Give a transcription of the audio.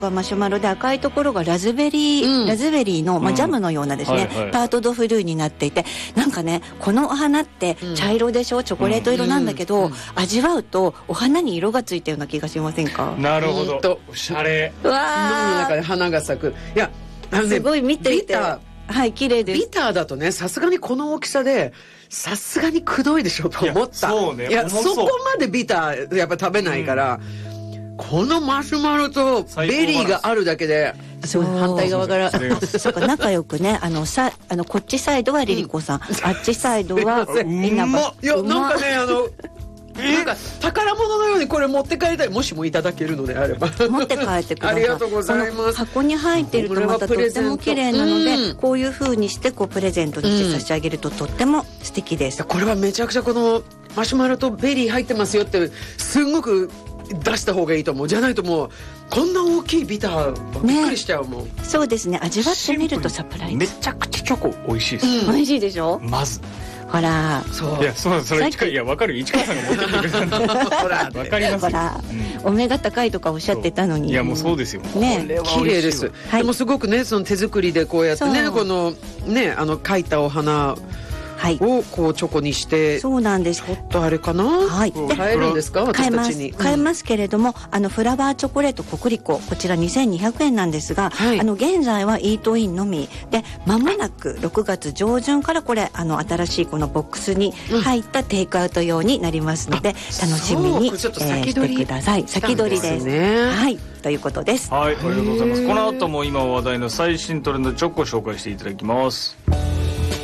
マシュマロで赤いところがラズベリーの、ジャムのようなですね、パートドフルーになっていて、なんかねこのお花って茶色でしょ、チョコレート色なんだけど、味わうとお花に色がついたような気がしませんか？ なるほど、おしゃれ。 脳の中で花が咲く。いや、 すごい見ていて綺麗です。 ビターだとね、さすがにこの大きさでさすがにくどいでしょと思った。 そうね、 いや、そこまでビターやっぱ食べないから、このマシュマロとベリーがあるだけで、 そう反対側からそうか、仲良くね、こっちサイドはリリコさん、あっちサイドは稲葉。 いや、なんかね、なんか宝物のようにこれ持って帰りたい。もしもいただけるのであれば持って帰ってください。 ありがとうございます。 箱に入っているとまたとっても綺麗なので、こういう風にしてプレゼントにして差し上げるととっても素敵です。 これはめちゃくちゃこのマシュマロとベリー入ってますよってすごく出した方がいいと思う。じゃないともうこんな大きいビターびっくりしちゃうもん、 そうですね、味わってみるとサプライズ。 めちゃくちゃチョコ美味しいです、 美味しいでしょ。 まずほら、 いや、それいや、分かる、市川さんが持ってってくれたんだほら、分かりますよ。 ほら、お目が高いとかおっしゃってたのに。 いや、もうそうですよね、 綺麗です。でもすごくね、その手作りでこうやってね、このね、描いたお花をこうチョコにして、 そうなんです。 ちょっとあれかな、買えるんですか、私たちに。 買えますけれども、フラワーチョコレートコクリコ、こちら2200円なんですが、現在はイートインのみで、間もなく6月上旬からこれ新しいこのボックスに入ったテイクアウト用になりますので、楽しみにしてください。先取りですね。はい、ということです。 はい、ありがとうございます。この後も今話題の最新トレンドチョコを紹介していただきます。